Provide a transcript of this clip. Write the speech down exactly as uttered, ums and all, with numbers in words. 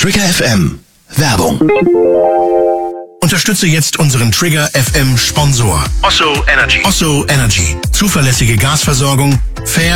Trigger F M. Werbung. Unterstütze jetzt unseren Trigger F M Sponsor. Osso Energy. Osso Energy. Zuverlässige Gasversorgung, fair